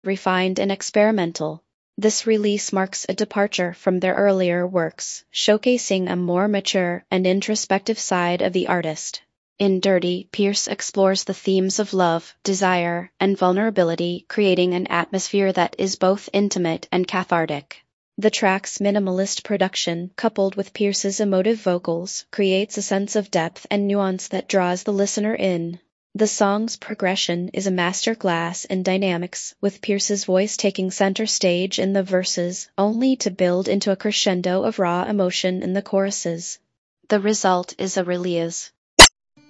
refined and experimental. This release marks a departure from their earlier works, showcasing a more mature and introspective side of the artist. In Dirty, Pierce explores the themes of love, desire, and vulnerability, creating an atmosphere that is both intimate and cathartic. The track's minimalist production, coupled with Pierce's emotive vocals, creates a sense of depth and nuance that draws the listener in. The song's progression is a masterclass in dynamics, with Pierce's voice taking center stage in the verses, only to build into a crescendo of raw emotion in the choruses. The result is a release